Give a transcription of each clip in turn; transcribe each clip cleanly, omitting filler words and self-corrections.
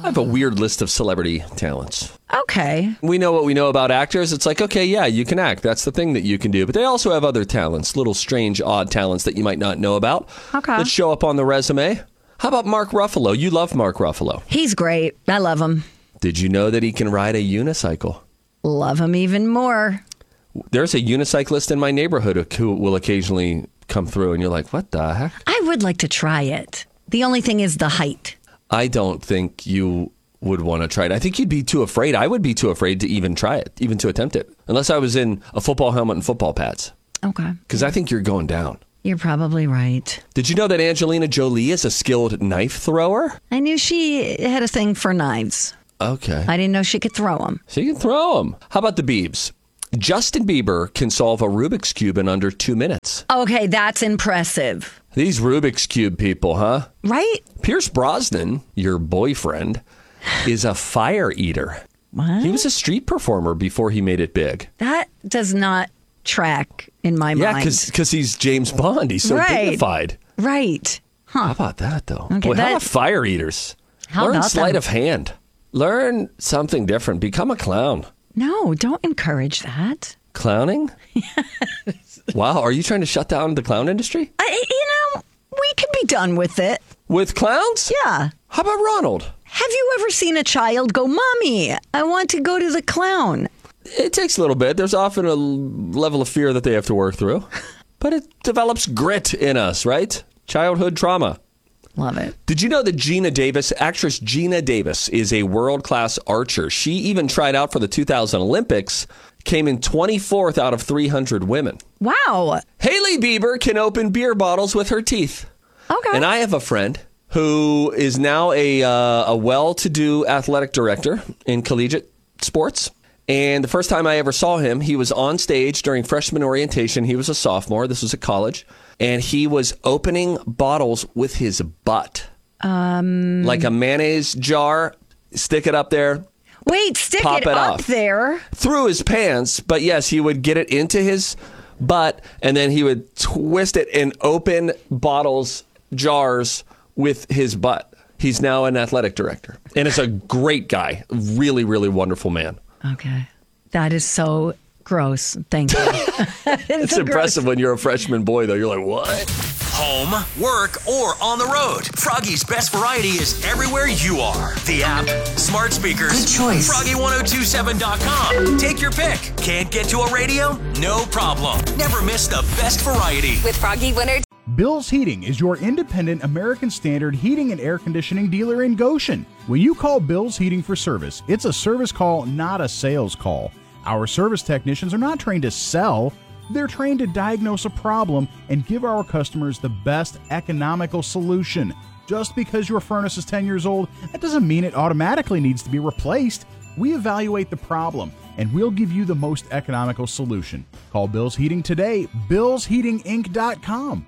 I have a weird list of celebrity talents. Okay. We know what we know about actors. It's like, okay, yeah, you can act. That's the thing that you can do. But they also have other talents, little strange, odd talents that you might not know about. Okay. That show up on the resume. How about Mark Ruffalo? You love Mark Ruffalo. He's great. I love him. Did you know that he can ride a unicycle? Love him even more. There's a unicyclist in my neighborhood who will occasionally come through, and you're like, what the heck? I would like to try it. The only thing is the height. I don't think you would want to try it. I think you'd be too afraid. I would be too afraid to even try it, even to attempt it, unless I was in a football helmet and football pads. Okay. Because I think you're going down. You're probably right. Did you know that Angelina Jolie is a skilled knife thrower? I knew she had a thing for knives. Okay. I didn't know she could throw them. She can throw them. How about the Biebs? Justin Bieber can solve a Rubik's Cube in under 2 minutes. Okay, that's impressive. These Rubik's Cube people, huh? Right? Pierce Brosnan, your boyfriend, is a fire eater. What? He was a street performer before he made it big. That does not track in my Yeah, mind. because he's James Bond. He's so dignified. Right. How about that, though? Okay, Boy, how about fire eaters? Learn about sleight them? of hand. Learn something different. Become a clown. No, don't encourage that. Clowning? Wow, are you trying to shut down the clown industry? We could be done with it. With clowns? Yeah. How about Ronald? Have you ever seen a child go, Mommy, I want to go to the clown? It takes a little bit. There's often a level of fear that they have to work through. But it develops grit in us, right? Childhood trauma. Love it. Did you know that actress Gina Davis, is a world-class archer? She even tried out for the 2000 Olympics, came in 24th out of 300 women. Wow. Hailey Bieber can open beer bottles with her teeth. Okay. And I have a friend who is now a well-to-do athletic director in collegiate sports. And the first time I ever saw him, he was on stage during freshman orientation. He was a sophomore. This was at college. And he was opening bottles with his butt. Like a mayonnaise jar. Stick it up there. Wait, stick Pop it it up off. there. Through his pants. But yes, he would get it into his butt. And then he would twist it and open bottles, jars with his butt. He's now an athletic director. And it's a great guy. Really, really wonderful man. Okay. That is so gross. Thank you. It's so impressive when you're a freshman boy, though. You're like, what? Home, work, or on the road. Froggy's best variety is everywhere you are. The app, smart speakers, Good choice. Froggy1027.com. Take your pick. Can't get to a radio? No problem. Never miss the best variety. With Froggy Winter. Bill's Heating is your independent American Standard heating and air conditioning dealer in Goshen. When you call Bill's Heating for service, it's a service call, not a sales call. Our service technicians are not trained to sell. They're trained to diagnose a problem and give our customers the best economical solution. Just because your furnace is 10 years old, that doesn't mean it automatically needs to be replaced. We evaluate the problem, and we'll give you the most economical solution. Call Bill's Heating today, billsheatinginc.com.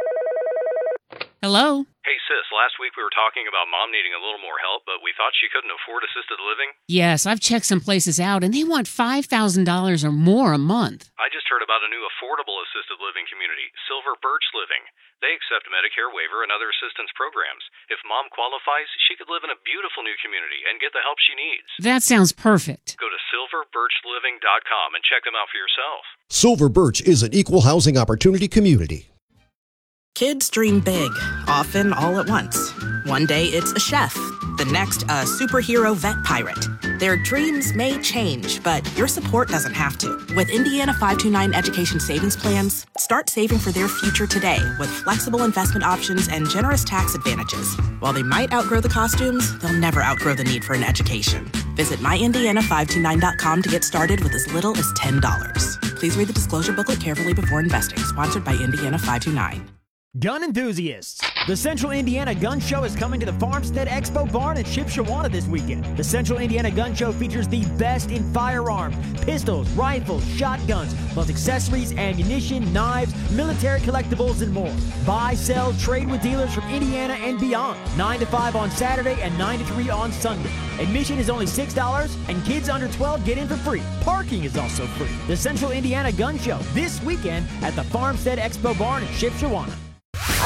Hello? Hey, sis, last week we were talking about Mom needing a little more help, but we thought she couldn't afford assisted living. Yes, I've checked some places out, and they want $5,000 or more a month. I just heard about a new affordable assisted living community, Silver Birch Living. They accept Medicare waiver and other assistance programs. If Mom qualifies, she could live in a beautiful new community and get the help she needs. That sounds perfect. Go to silverbirchliving.com and check them out for yourself. Silver Birch is an equal housing opportunity community. Kids dream big, often all at once. One day it's a chef, the next a superhero vet pirate. Their dreams may change, but your support doesn't have to. With Indiana 529 Education Savings Plans, start saving for their future today with flexible investment options and generous tax advantages. While they might outgrow the costumes, they'll never outgrow the need for an education. Visit myindiana529.com to get started with as little as $10. Please read the disclosure booklet carefully before investing. Sponsored by Indiana 529. Gun enthusiasts, the Central Indiana Gun Show is coming to the Farmstead Expo Barn in Shipshewana this weekend. The Central Indiana Gun Show features the best in firearms, pistols, rifles, shotguns, plus accessories, ammunition, knives, military collectibles, and more. Buy, sell, trade with dealers from Indiana and beyond. 9 to 5 on Saturday and 9 to 3 on Sunday. Admission is only $6, and kids under 12 get in for free. Parking is also free. The Central Indiana Gun Show this weekend at the Farmstead Expo Barn in Shipshewana.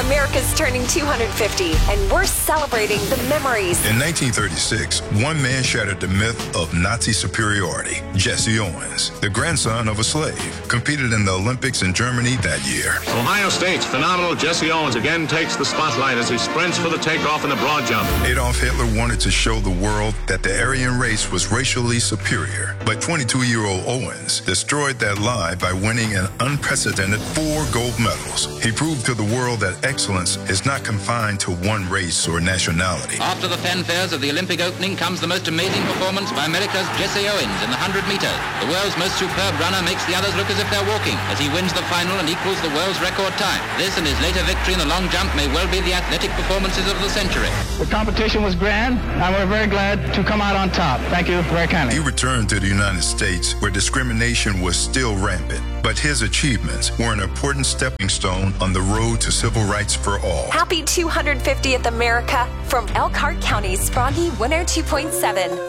America's turning 250, and we're celebrating the memories. In 1936, one man shattered the myth of Nazi superiority. Jesse Owens, the grandson of a slave, competed in the Olympics in Germany that year. Ohio State's phenomenal Jesse Owens again takes the spotlight as he sprints for the takeoff in the broad jump. Adolf Hitler wanted to show the world that the Aryan race was racially superior, but 22-year-old Owens destroyed that lie by winning an unprecedented 4 gold medals. He proved to the world that excellence is not confined to one race or nationality. After the fanfares of the Olympic opening comes the most amazing performance by America's Jesse Owens in the 100 meters. The world's most superb runner makes the others look as if they're walking as he wins the final and equals the world's record time. This and his later victory in the long jump may well be the athletic performances of the century. The competition was grand, and we're very glad to come out on top. Thank you very kindly. He returned to the United States, where discrimination was still rampant, but his achievements were an important stepping stone on the road to civil rights for all. Happy 250th America from Elkhart County's Froggy 102.7.